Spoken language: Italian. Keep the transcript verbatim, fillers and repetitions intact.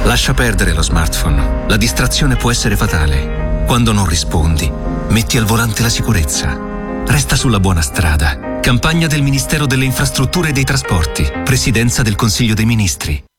Lascia perdere lo smartphone. La distrazione può essere fatale. Quando non rispondi, metti al volante la sicurezza. Resta sulla buona strada. Campagna del Ministero delle Infrastrutture e dei Trasporti. Presidenza del Consiglio dei Ministri.